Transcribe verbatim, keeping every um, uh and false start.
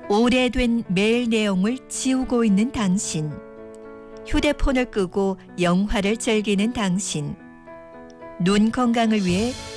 오래된 메일 내용을 지우고 있는 당신. 휴대폰을 끄고 영화를 즐기는 당신. 눈 건강을 위해